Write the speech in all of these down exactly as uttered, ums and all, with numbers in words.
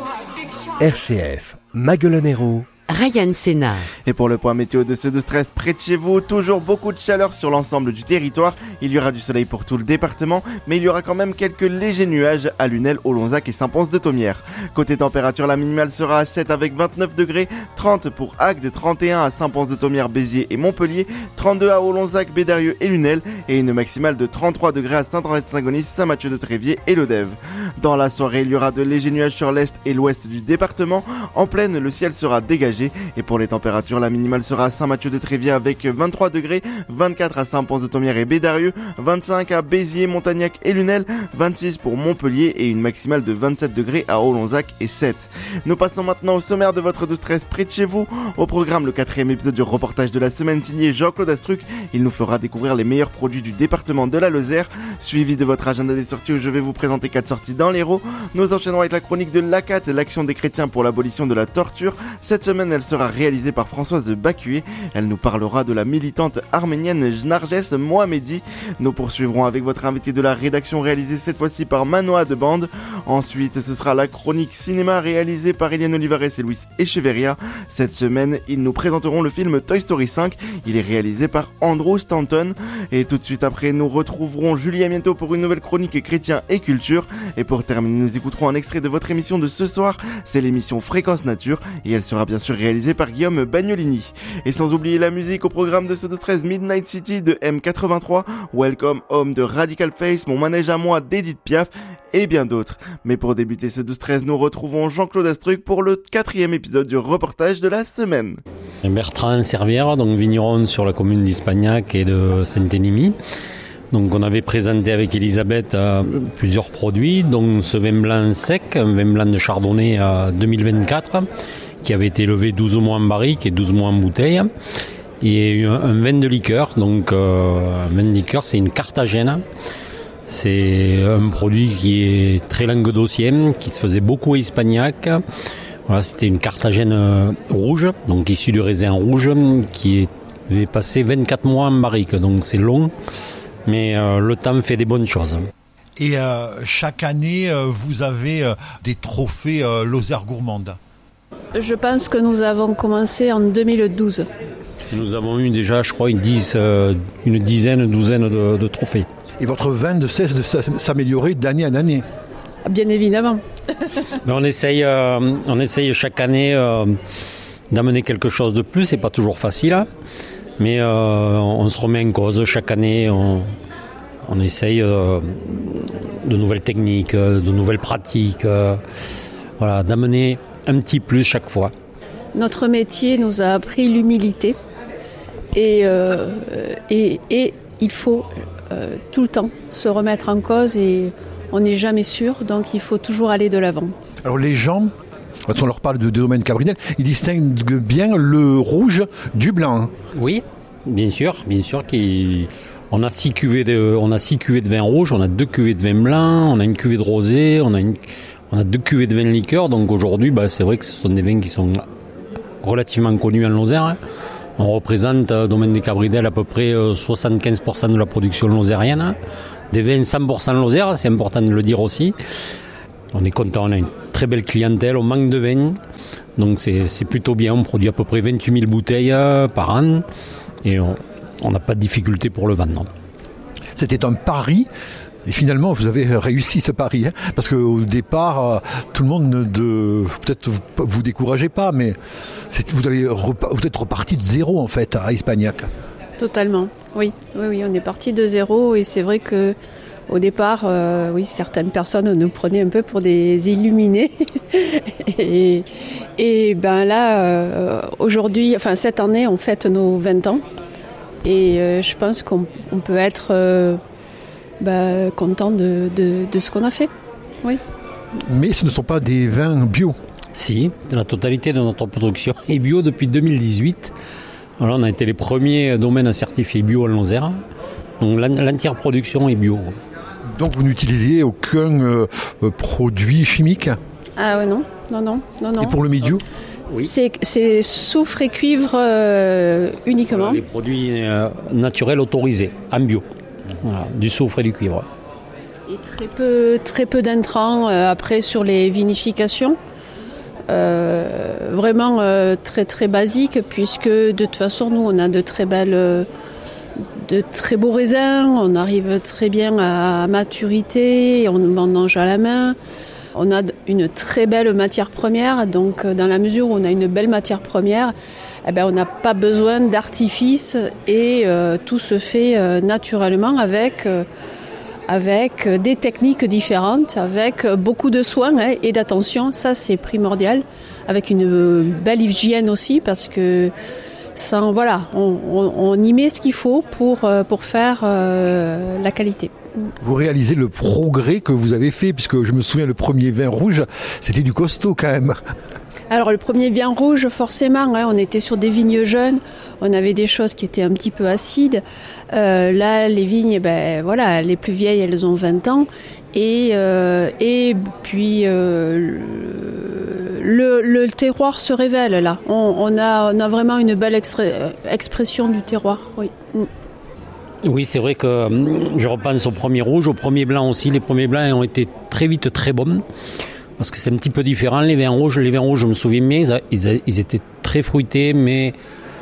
R C F, Maguelonero, Ryan Senna. Et pour le point météo de ce douze treize près de chez vous, toujours beaucoup de chaleur sur l'ensemble du territoire. Il y aura du soleil pour tout le département, mais il y aura quand même quelques légers nuages à Lunel, Olonzac et Saint-Pons-de-Thomières. Côté température, la minimale sera à sept avec vingt-neuf degrés, trente pour Agde, trente et un à Saint-Pons-de-Thomières, Béziers et Montpellier, trente-deux à Olonzac, Bédarieux et Lunel, et une maximale de trente-trois degrés à Saint-André-de-Saint-Gonis, Saint-Mathieu-de-Tréviers et Lodève. Dans la soirée, il y aura de légers nuages sur l'est et l'ouest du département. En plaine, le ciel sera dégagé. Et pour les températures, la minimale sera à Saint-Mathieu-de-Tréviers avec vingt-trois degrés, vingt-quatre à Saint-Pons-de-Thomières et Bédarieux, vingt-cinq à Béziers, Montagnac et Lunel, vingt-six pour Montpellier et une maximale de vingt-sept degrés à Olonzac et sept. Nous passons maintenant au sommaire de votre douze treize près de chez vous. Au programme, le quatrième épisode du reportage de la semaine signé Jean-Claude Astruc. Il nous fera découvrir les meilleurs produits du département de la Lozère, suivi de votre agenda des sorties où je vais vous présenter quatre sorties dans l'Hérault. Nous enchaînerons avec la chronique de l'A C A T, l'action des chrétiens pour l'abolition de la torture. Cette semaine, elle sera réalisée par Françoise Bacué. Elle nous parlera de la militante arménienne Narges Mohamedi. Nous poursuivrons avec votre invité de la rédaction réalisée cette fois-ci par Manoa de Bande. Ensuite, ce sera la chronique cinéma réalisée par Eliane Olivares et Luis Echeverria. Cette semaine, ils nous présenteront le film Toy Story cinq. Il est réalisé par Andrew Stanton. Et tout de suite après, nous retrouverons Julie Amiento pour une nouvelle chronique chrétien et culture. Et pour terminer, nous écouterons un extrait de votre émission de ce soir. C'est l'émission Fréquence Nature et elle sera bien sûr réalisée par Guillaume Bagnolini. Et sans oublier la musique au programme de ce douze treize, Midnight City de M quatre-vingt-trois, Welcome Home de Radical Face, Mon manège à moi d'Edith Piaf et bien d'autres. Mais pour débuter ce douze treize, nous retrouvons Jean-Claude Astruc pour le quatrième épisode du reportage de la semaine. Bertrand Servière, donc vigneron sur la commune d'Ispagnac et de Saint-Énimie. Donc on avait présenté avec Elisabeth euh, plusieurs produits, dont ce vin blanc sec, un vin blanc de Chardonnay euh, deux mille vingt-quatre, qui avait été élevé douze mois en barrique et douze mois en bouteille. Et un, un vin de liqueur, donc euh, un vin de liqueur, c'est une Carthagène. C'est un produit qui est très languedocien, qui se faisait beaucoup à Ispagnac. Voilà, c'était une Carthagène euh, rouge, donc issue du raisin rouge, qui avait passé vingt-quatre mois en barrique, donc c'est long. Mais euh, le temps fait des bonnes choses. Et euh, chaque année, euh, vous avez euh, des trophées euh, Lozère gourmande. Je pense que nous avons commencé en deux mille douze. Nous avons eu déjà, je crois, une, dix, euh, une dizaine, une douzaine de, de trophées. Et votre vin ne cesse de s'améliorer d'année en année. Bien évidemment. Mais on essaye, euh, on essaye chaque année euh, d'amener quelque chose de plus. C'est pas toujours facile, hein. Mais euh, on se remet en cause chaque année. On, on essaye euh, de nouvelles techniques, de nouvelles pratiques, euh, voilà, d'amener un petit plus chaque fois. Notre métier nous a appris l'humilité et, euh, et, et il faut euh, tout le temps se remettre en cause et on n'est jamais sûr, donc il faut toujours aller de l'avant. Alors les gens, quand on leur parle de, de domaine Cabrinel, ils distinguent bien le rouge du blanc. Oui, bien sûr, bien sûr qu'il... On a six cuvées de, on a six cuvées de vin rouge, on a deux cuvées de vin blanc, on a une cuvée de rosé, on a une, on a deux cuvées de vin liqueur. Donc aujourd'hui, bah, c'est vrai que ce sont des vins qui sont relativement connus en Lozère, hein. On représente euh, Domaine des Cabrinel à peu près euh, soixante-quinze pour cent de la production lozérienne, hein. Des vins cent pour cent Lozère, c'est important de le dire aussi. On est content, on a une très belle clientèle, on manque de vin, donc c'est, c'est plutôt bien. On produit à peu près vingt-huit mille bouteilles euh, par an et on on n'a pas de difficulté pour le vendre. C'était un pari. Et finalement, vous avez réussi ce pari, hein, parce qu'au départ, euh, tout le monde ne de, peut-être vous, vous découragez pas, mais c'est, vous avez repa- vous êtes reparti de zéro en fait à Ispagnac. Totalement, oui, oui, oui, on est parti de zéro et c'est vrai que au départ, euh, oui, certaines personnes nous prenaient un peu pour des illuminés et, et ben là, euh, aujourd'hui, enfin cette année, on fête nos vingt ans et euh, je pense qu'on on peut être euh, Bah, content de, de, de ce qu'on a fait. Oui. Mais ce ne sont pas des vins bio. Si, la totalité de notre production est bio depuis deux mille dix-huit. Alors, on a été les premiers domaines à certifier bio en Lozère. Donc l'entière production est bio. Donc vous n'utilisez aucun euh, produit chimique ? Ah ouais, non, non, non, non, non. Et pour le milieu ? Oui. C'est, c'est soufre et cuivre euh, uniquement. Voilà, les produits euh, naturels autorisés, en bio. Voilà, du soufre et du cuivre. Et très peu, très peu d'intrants euh, après sur les vinifications. euh, vraiment euh, très très basique, puisque de toute façon nous on a de très belles, de très beaux raisins, on arrive très bien à maturité, on mange à la main. On a une très belle matière première, donc dans la mesure où on a une belle matière première, eh ben, on n'a pas besoin d'artifice et euh, tout se fait euh, naturellement avec, euh, avec des techniques différentes, avec beaucoup de soins hein, et d'attention, ça c'est primordial, avec une belle hygiène aussi parce que sans, voilà, on, on, on y met ce qu'il faut pour, pour faire euh, la qualité. Vous réalisez le progrès que vous avez fait, puisque je me souviens, le premier vin rouge, c'était du costaud quand même. Alors le premier vin rouge, forcément, hein, on était sur des vignes jeunes, on avait des choses qui étaient un petit peu acides. Euh, là, les vignes, ben, voilà, les plus vieilles, elles ont vingt ans. Et, euh, et puis, euh, le, le terroir se révèle là. On, on, a, on a vraiment une belle extra- expression du terroir, oui. Mm. Oui, c'est vrai que je repense au premier rouge, au premier blanc aussi. Les premiers blancs ont été très vite très bons. Parce que c'est un petit peu différent, les vins rouges. Les vins rouges, je me souviens bien, ils, ils étaient très fruités, mais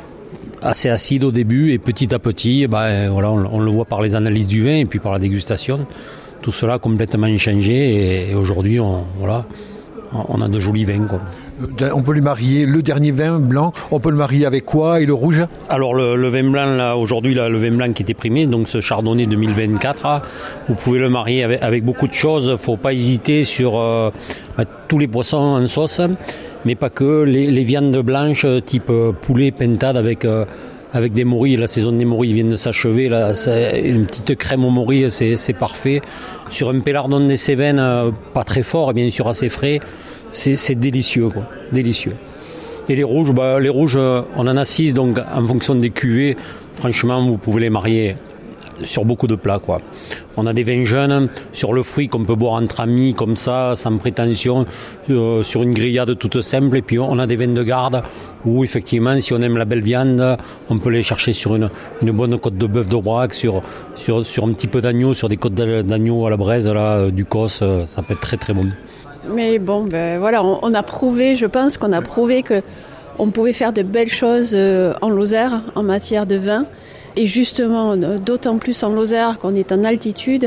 assez acides au début. Et petit à petit, ben, voilà, on, on le voit par les analyses du vin et puis par la dégustation. Tout cela a complètement changé. Et, et aujourd'hui, on, voilà, on a de jolis vins, quoi. On peut le marier, le dernier vin blanc, on peut le marier avec quoi et le rouge? Alors le, le vin blanc, là, aujourd'hui, là, le vin blanc qui était primé, donc ce Chardonnay deux mille vingt-quatre, là, vous pouvez le marier avec, avec beaucoup de choses. Il ne faut pas hésiter sur euh, bah, tous les poissons en sauce, mais pas que. Les, les viandes blanches type poulet, pintade avec, euh, avec des morilles. La saison des morilles vient de s'achever. Là, une petite crème aux morilles, c'est, c'est parfait. Sur un pélardon des Cévennes, euh, pas très fort et bien sûr assez frais. C'est, c'est délicieux, quoi. Délicieux. Et les rouges, bah, les rouges, on en a six, donc en fonction des cuvées, franchement, vous pouvez les marier sur beaucoup de plats, quoi. On a des vins jeunes sur le fruit qu'on peut boire entre amis, comme ça, sans prétention, euh, sur une grillade toute simple. Et puis on a des vins de garde où, effectivement, si on aime la belle viande, on peut les chercher sur une, une bonne côte de bœuf d'Aubrac, sur, sur, sur un petit peu d'agneau, sur des côtes d'agneau à la braise, là, du Cos, ça peut être très très bon. Mais bon, ben voilà, on, on a prouvé, je pense qu'on a prouvé que on pouvait faire de belles choses euh, en Lozère en matière de vin. Et justement, d'autant plus en Lozère qu'on est en altitude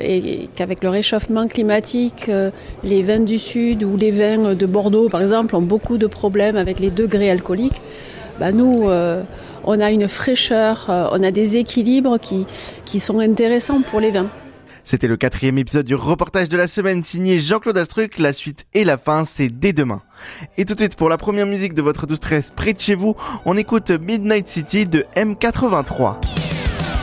et qu'avec le réchauffement climatique, euh, les vins du sud ou les vins de Bordeaux, par exemple, ont beaucoup de problèmes avec les degrés alcooliques. Ben nous, euh, on a une fraîcheur, euh, on a des équilibres qui, qui sont intéressants pour les vins. C'était le quatrième épisode du reportage de la semaine signé Jean-Claude Astruc. La suite et la fin, c'est dès demain. Et tout de suite, pour la première musique de votre douze treize près de chez vous, on écoute Midnight City de M quatre-vingt-trois.